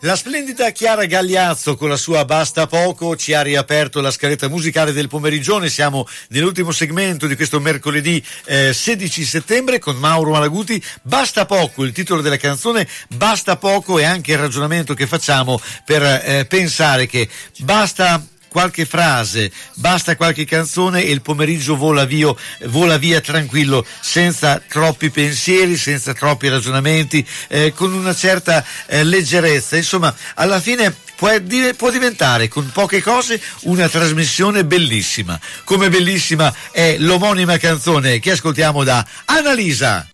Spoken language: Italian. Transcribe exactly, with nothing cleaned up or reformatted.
La splendida Chiara Gagliazzo con la sua Basta Poco ci ha riaperto la scaletta musicale del pomerigione. Siamo nell'ultimo segmento di questo mercoledì eh, sedici settembre con Mauro Malaguti. Basta Poco, il titolo della canzone. Basta Poco è anche il ragionamento che facciamo per eh, pensare che basta qualche frase, basta qualche canzone e il pomeriggio vola via, vola via tranquillo, senza troppi pensieri, senza troppi ragionamenti, eh, con una certa eh, leggerezza. Insomma, alla fine può, può diventare con poche cose una trasmissione bellissima. Come bellissima è l'omonima canzone che ascoltiamo da Annalisa.